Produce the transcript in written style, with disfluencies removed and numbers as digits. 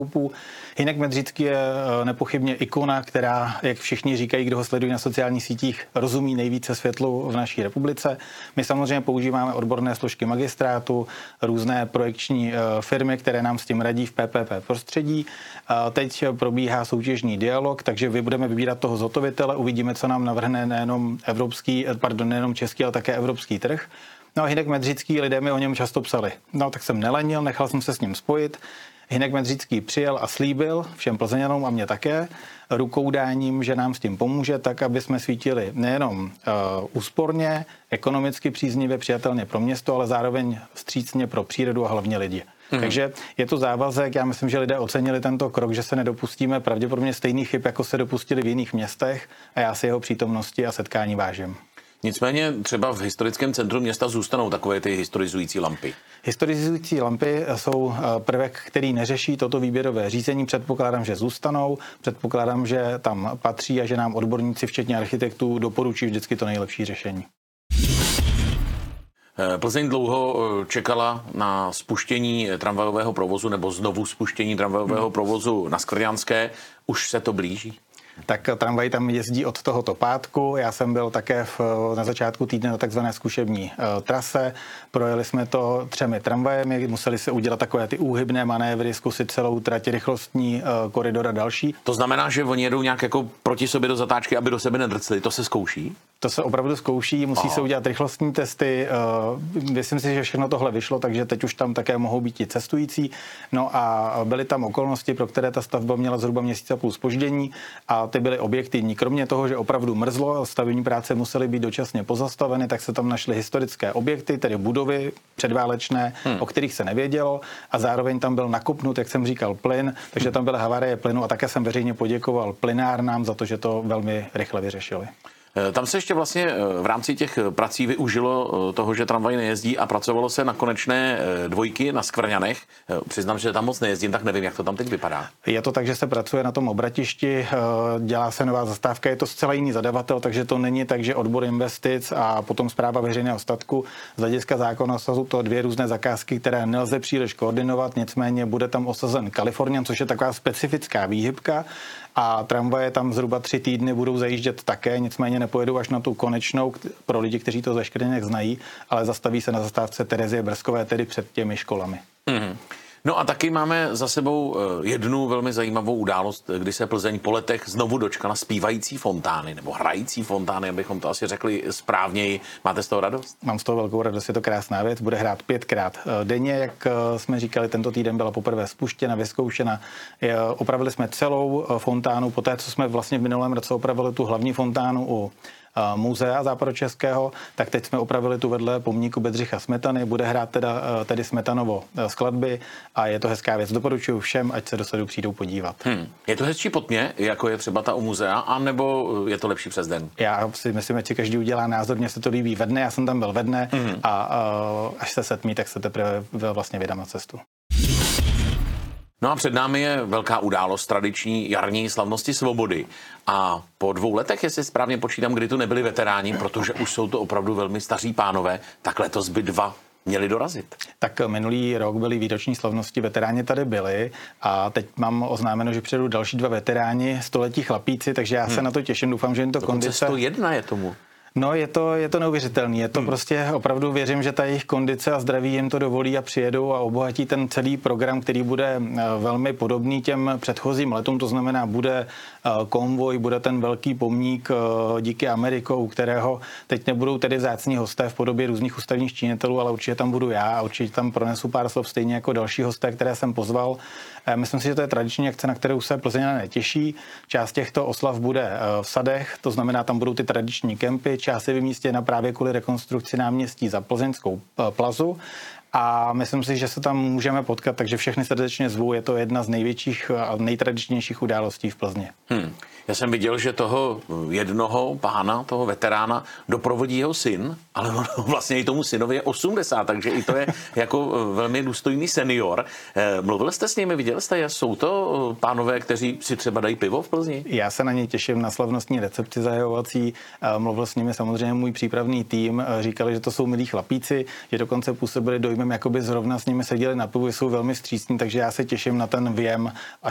Hynek Medřický je nepochybně ikona, která, jak všichni říkají, kdo ho sledují na sociálních sítích, rozumí nejvíce světlu v naší republice. My samozřejmě používáme odborné složky magistrátu, různé projekční firmy, které nám s tím radí v PPP prostředí. Teď probíhá soutěžní dialog, takže budeme vybírat toho zhotovitele, uvidíme, co nám navrhne nejenom český, ale také evropský trh. No a Hynek Medřický, lidé mi o něm často psali. No tak jsem nelenil, nechal jsem se s ním spojit. Hynek Medřický přijel a slíbil všem Plzeňanům a mě také rukou dáním, že nám s tím pomůže, tak aby jsme svítili nejenom úsporně, ekonomicky příznivě, přijatelně pro město, ale zároveň vstřícně pro přírodu a hlavně lidi. Takže je to závazek, já myslím, že lidé ocenili tento krok, že se nedopustíme pravděpodobně stejných chyb, jako se dopustili v jiných městech a já si jeho přítomnosti a setkání vážím. Nicméně třeba v historickém centru města zůstanou takové ty historizující lampy. Historizující lampy jsou prvek, který neřeší toto výběrové řízení. Předpokládám, že zůstanou, předpokládám, že tam patří a že nám odborníci, včetně architektů, doporučí vždycky to nejlepší řešení. Plzeň dlouho čekala na spuštění tramvajového provozu nebo znovu spuštění tramvajového provozu na Skvrňanské. Už se to blíží? Tak tramvaj tam jezdí od tohoto pátku. Já jsem byl také na začátku týdne na takzvané zkušební trase. Projeli jsme to 3 tramvajemi, museli se udělat takové ty úhybné manévry, zkusit celou trať, rychlostní koridor a další. To znamená, že oni jedou nějak jako proti sobě do zatáčky, aby do sebe nedrcli. To se zkouší? To se opravdu zkouší, musí se udělat rychlostní testy. Myslím si, že všechno tohle vyšlo, takže teď už tam také mohou být i cestující. No a byly tam okolnosti, pro které ta stavba měla zhruba měsíc a půl zpoždění a ty byly objektivní. Kromě toho, že opravdu mrzlo, stavební práce musely být dočasně pozastaveny, tak se tam našly historické objekty, tedy budovy předválečné, o kterých se nevědělo a zároveň tam byl nakopnut, jak jsem říkal, plyn, takže tam byla havárie plynu a také jsem veřejně poděkoval plynárnám za to, že to velmi rychle vyřešili. Tam se ještě vlastně v rámci těch prací využilo toho, že tramvaj nejezdí a pracovalo se na konečné dvojky na Skvrňanech. Přiznám, že tam moc nejezdím, tak nevím, jak to tam teď vypadá. Je to tak, že se pracuje na tom obratišti, dělá se nová zastávka, je to zcela jiný zadavatel, takže to není tak, že odbor investic a potom správa veřejného statku. Z hlediska zákona jsou to 2 různé zakázky, které nelze příliš koordinovat, nicméně bude tam osazen Kalifornian, což je taková specifická výhybka. A tramvaje tam zhruba 3 týdny budou zajíždět také, nicméně nepojedou až na tu konečnou pro lidi, kteří to ze Škrněnek znají, ale zastaví se na zastávce Terezie Brzkové, tedy před těmi školami. No a taky máme za sebou jednu velmi zajímavou událost, kdy se Plzeň po letech znovu dočkala zpívající fontány, nebo hrající fontány, abychom to asi řekli správněji. Máte z toho radost? Mám z toho velkou radost, je to krásná věc. Bude hrát 5krát denně, jak jsme říkali, tento týden byla poprvé spuštěna, vyzkoušena. Opravili jsme celou fontánu, poté, co jsme vlastně v minulém roce opravili tu hlavní fontánu u muzea západočeského, tak teď jsme opravili tu vedle pomníku Bedřicha Smetany, bude hrát tedy Smetanovo skladby a je to hezká věc. Doporučuji všem, ať se do Sledu přijdou podívat. Je to hezčí pod mě, jako je třeba ta u muzea, anebo je to lepší přes den? Já si myslím, že si každý udělá názor, mně se to líbí ve dne, já jsem tam byl ve dne a až se setmí, tak se teprve vlastně vydám na cestu. No a před námi je velká událost tradiční jarní slavnosti svobody. A po 2 letech, jestli správně počítám, kdy tu nebyli veteráni, protože už jsou to opravdu velmi staří pánové, tak letos by 2 měli dorazit. Tak minulý rok byly výroční slavnosti, veteráni tady byli a teď mám oznámeno, že přijedou další 2 veteráni, století chlapíci, takže já se na to těším, doufám, že jim to kondice... 101 je tomu. No, je to neuvěřitelný. Je to prostě opravdu věřím, že ta jejich kondice a zdraví jim to dovolí a přijedou a obohatí ten celý program, který bude velmi podobný těm předchozím letům. To znamená, bude konvoj, bude ten velký pomník díky Amerikou, kterého teď nebudou tedy vzácní hosté v podobě různých ústavních činitelů, ale určitě tam budu já a určitě tam pronesu pár slov stejně jako další hosté, které jsem pozval. Myslím si, že to je tradiční akce, na kterou se Plzeňané těší. Část těchto oslav bude v sadech, to znamená, tam budou ty tradiční kempy, část je vymístěna právě kvůli rekonstrukci náměstí za Plzeňskou plazu. A myslím si, že se tam můžeme potkat, takže všechny srdečně zvu. Je to jedna z největších a nejtradičnějších událostí v Plzni. Já jsem viděl, že toho jednoho pána, toho veterána, doprovodí jeho syn, ale vlastně i tomu synovi je 80, takže i to je jako velmi důstojný senior. Mluvil jste s nimi, viděli jste je? Jsou to pánové, kteří si třeba dají pivo v Plzni? Já se na ně těším, na slavnostní recepci zahajovací. Mluvil s nimi samozřejmě můj přípravný tým. Říkali, že to jsou milí chlapíci, že dokonce působili dojmem jako by zrovna s nimi seděli na pivu, jsou velmi vstřícní, takže já se těším na ten věm, až